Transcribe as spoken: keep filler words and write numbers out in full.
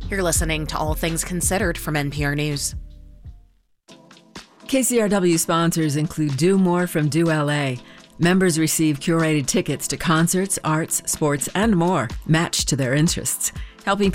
You're listening to All Things Considered from N P R News. K C R W sponsors include Do More from Do L A. Members receive curated tickets to concerts, arts, sports, and more, matched to their interests, helping